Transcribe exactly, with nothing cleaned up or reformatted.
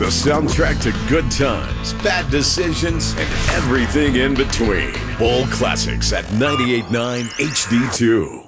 The soundtrack to good times, bad decisions, and everything in between. Bowl Classics at ninety-eight point nine H D two.